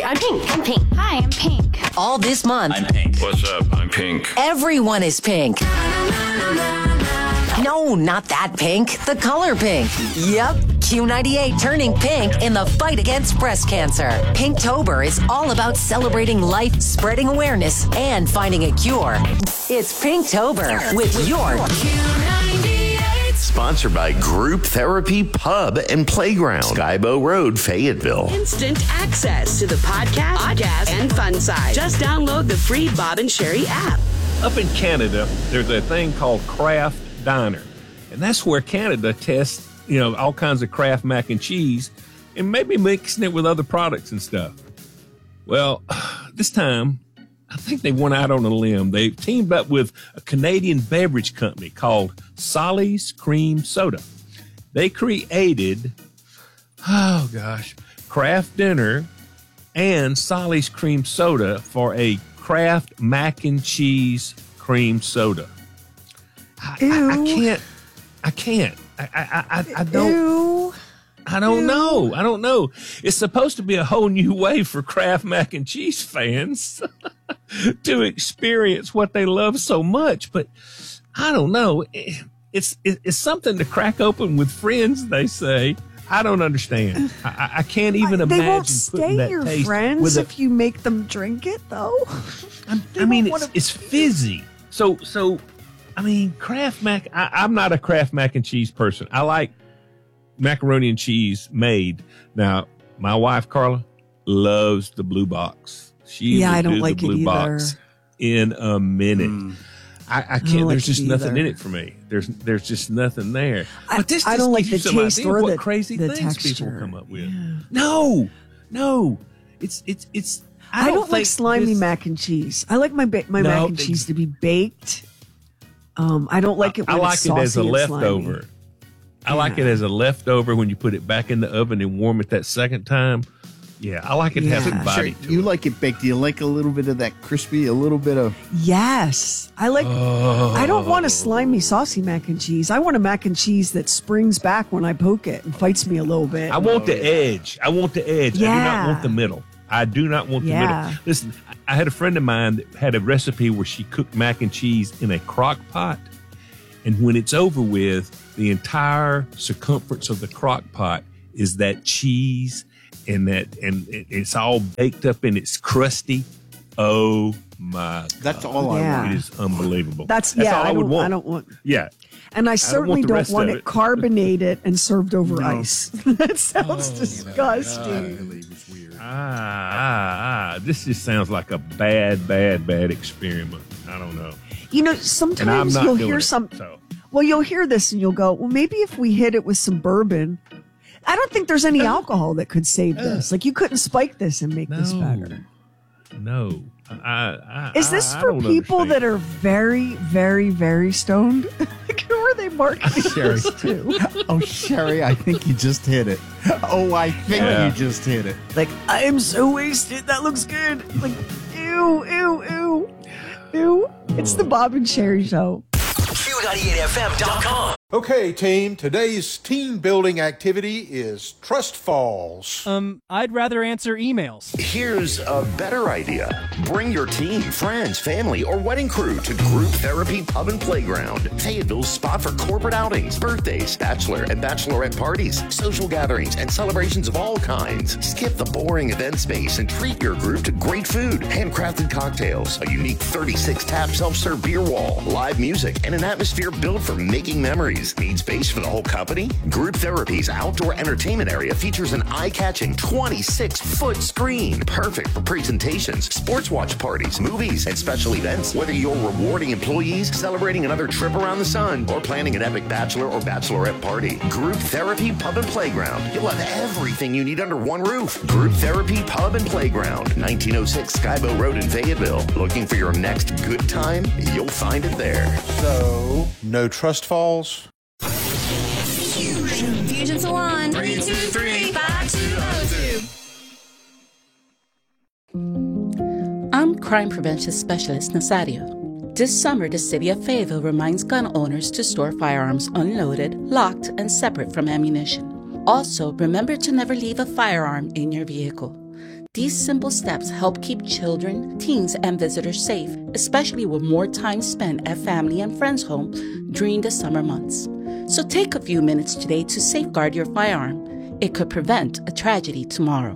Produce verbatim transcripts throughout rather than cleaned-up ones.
Hi, I'm Pink. I'm Pink. Hi, I'm Pink. All this month. I'm Pink. What's up? I'm Pink. Everyone is pink. No, not that pink. The color pink. Yep. Q ninety-eight turning pink in the fight against breast cancer. Pinktober is all about celebrating life, spreading awareness, and finding a cure. It's Pinktober with your Q ninety-eight. Sponsored by Group Therapy Pub and Playground, Skybow Road, Fayetteville. Instant access to the podcast, podcast, and fun side. Just download the free Bob and Sherry app. Up in Canada, there's a thing called Kraft Diner, and that's where Canada tests, you know, all kinds of Kraft mac and cheese, and maybe mixing it with other products and stuff. Well, this time, I think they went out on a limb. They teamed up with a Canadian beverage company called Solly's Cream Soda. They created, oh gosh, Kraft Dinner and Solly's Cream Soda for a Kraft mac and cheese cream soda. I, I, I can't. I can't. I, I, I, I don't. Ew. I don't Ew. know. I don't know. It's supposed to be a whole new way for Kraft mac and cheese fans to experience what they love so much, but I don't know. It's it's something to crack open with friends, they say. I don't understand. I, I can't even I, imagine they won't putting stay that your taste friends with a, if you make them drink it, though. I, I mean, it's, it's fizzy. So, so I mean, Kraft mac. I, I'm not a Kraft mac and cheese person. I like macaroni and cheese made. Now, my wife Carla loves the blue box. She yeah, will I don't do like the blue it either. box in a minute. Mm. I, I can't. I there's like just nothing either. in it for me. There's there's just nothing there. I, but this I don't like the gives you some taste idea or of what the crazy the things texture. people come up with. Yeah. No, no, it's it's it's. I don't, I don't like think slimy this, mac and cheese. I like my ba- my no, mac and cheese to be baked. Um, I don't like it. When I like it's it as a saucy and leftover. slimy. I like Yeah. it as a leftover when you put it back in the oven and warm it that second time. Yeah, I like it Yeah. having body Sure, to you it. like it baked. Do you like a little bit of that crispy, a little bit of... Yes, I like. Oh. I don't want a slimy, saucy mac and cheese. I want a mac and cheese that springs back when I poke it and fights me a little bit. I want the edge. I want the edge. I do Yeah. not want the middle. I do not want the Yeah. middle. Listen, I had a friend of mine that had a recipe where she cooked mac and cheese in a crock pot. And when it's over with, the entire circumference of the crock pot is that cheese and that, and it's all baked up and it's crusty. Oh my God. That's all Yeah. I want. It is unbelievable. That's, That's yeah. all I, I would don't, want. I don't want. Yeah. And I certainly the don't rest want of it it. carbonated and served over No. ice. That sounds disgusting. Ah, ah, ah. This just sounds like a bad, bad, bad experiment. I don't know. You know, And I'm sometimes not you'll doing hear it, some. so. Well, you'll hear this and you'll go, well, maybe if we hit it with some bourbon. I don't think there's any alcohol that could save this. Like, you couldn't spike this and make this No. better. No. I, I, Is this I, I for don't people understand. that are very, very, very stoned? Like, who are they marketing Sherry. this to? Oh, Sherry, I think you just hit it. Oh, I think Yeah. you just hit it. Like, I am so wasted. That looks good. Like, ew, ew, ew, ew. It's the Bob and Sherry Show. Q ninety-eight F M dot com. Okay, team, today's team building activity is Trust Falls. Um, I'd rather answer emails. Here's a better idea. Bring your team, friends, family, or wedding crew to Group Therapy Pub and Playground, Fayetteville's spot for corporate outings, birthdays, bachelor and bachelorette parties, social gatherings, and celebrations of all kinds. Skip the boring event space and treat your group to great food, handcrafted cocktails, a unique thirty-six tap self-serve beer wall, live music, and an atmosphere built for making memories. Need space for the whole company? Group Therapy's outdoor entertainment area features an eye-catching twenty-six foot screen, perfect for presentations, sports watch parties, movies, and special events. Whether you're rewarding employees, celebrating another trip around the sun, or planning an epic bachelor or bachelorette party, Group Therapy Pub and Playground. You'll have everything you need under one roof. Group Therapy Pub and Playground, nineteen oh six Skybow Road in Fayetteville. Looking for your next good time? You'll find it there. So, no Trust Falls? Fusion. Fusion Salon. Three, two, three, five, two, oh, two. I'm Crime Prevention Specialist Nazario. This summer, the city of Fayetteville reminds gun owners to store firearms unloaded, locked, and separate from ammunition. Also, remember to never leave a firearm in your vehicle. These simple steps help keep children, teens, and visitors safe, especially with more time spent at family and friends' home during the summer months. So take a few minutes today to safeguard your firearm. It could prevent a tragedy tomorrow.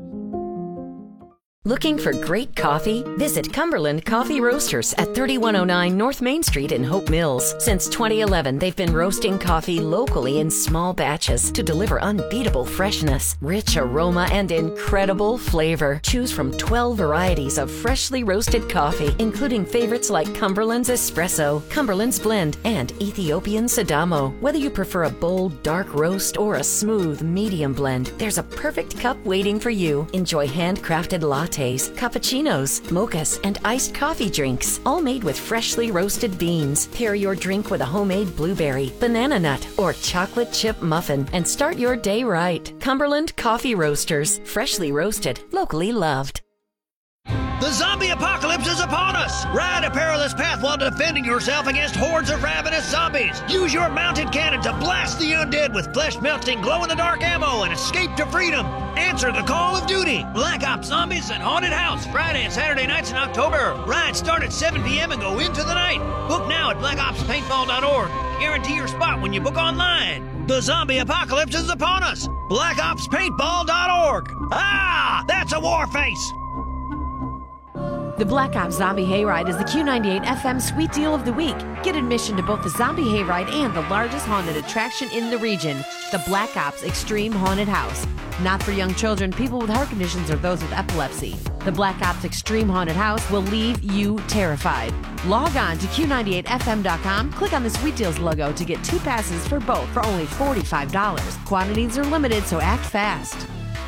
Looking for great coffee? Visit Cumberland Coffee Roasters at thirty-one oh nine North Main Street in Hope Mills. Since twenty eleven, they've been roasting coffee locally in small batches to deliver unbeatable freshness, rich aroma, and incredible flavor. Choose from twelve varieties of freshly roasted coffee, including favorites like Cumberland's Espresso, Cumberland's Blend, and Ethiopian Sidamo. Whether you prefer a bold, dark roast or a smooth, medium blend, there's a perfect cup waiting for you. Enjoy handcrafted lattes, cappuccinos, mochas, and iced coffee drinks, all made with freshly roasted beans. Pair your drink with a homemade blueberry, banana nut, or chocolate chip muffin and start your day right. Cumberland Coffee Roasters, freshly roasted, locally loved. The zombie apocalypse is upon us! Ride a perilous path while defending yourself against hordes of ravenous zombies. Use your mounted cannon to blast the undead with flesh-melting, glow-in-the-dark ammo and escape to freedom. Answer the call of duty. Black Ops Zombies and Haunted House, Friday and Saturday nights in October. Rides start at seven p.m. and go into the night. Book now at black ops paintball dot org. Guarantee your spot when you book online. The zombie apocalypse is upon us. black ops paintball dot org. Ah, that's a war face. The Black Ops Zombie Hayride is the Q ninety-eight F M Sweet Deal of the Week. Get admission to both the Zombie Hayride and the largest haunted attraction in the region, the Black Ops Extreme Haunted House. Not for young children, people with heart conditions, or those with epilepsy. The Black Ops Extreme Haunted House will leave you terrified. Log on to Q ninety-eight F M dot com, click on the Sweet Deals logo to get two passes for both for only forty-five dollars. Quantities are limited, so act fast.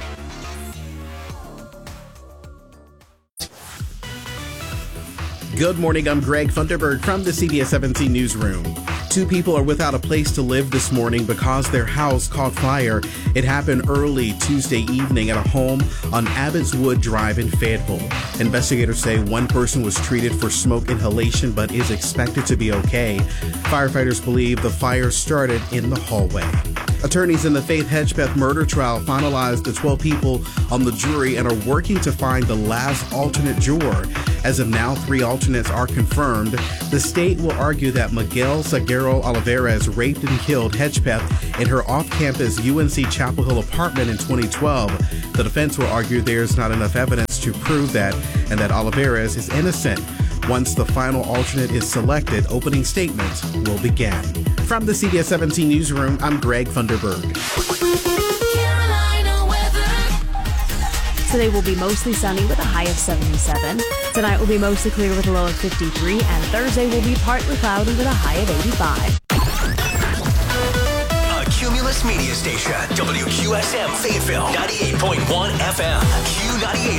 Good morning, I'm Greg Funderburg from the C B S seventeen Newsroom. Two people are without a place to live this morning because their house caught fire. It happened early Tuesday evening at a home on Abbott's Wood Drive in Fayetteville. Investigators say one person was treated for smoke inhalation but is expected to be okay. Firefighters believe the fire started in the hallway. Attorneys in the Faith Hedgepeth murder trial finalized the twelve people on the jury and are working to find the last alternate juror. As of now, three alternates are confirmed. The state will argue that Miguel Zaguero Olivares raped and killed Hedgepeth in her off-campus U N C Chapel Hill apartment in twenty twelve. The defense will argue there's not enough evidence to prove that and that Olivares is innocent. Once the final alternate is selected, opening statements will begin. From the C B S seventeen Newsroom, I'm Greg Funderburg. Today will be mostly sunny with a high of seventy-seven. Tonight will be mostly clear with a low of fifty-three. And Thursday will be partly cloudy with a high of eighty-five. A Cumulus Media Station, W Q S M Fayetteville, ninety-eight point one F M. Q ninety-eight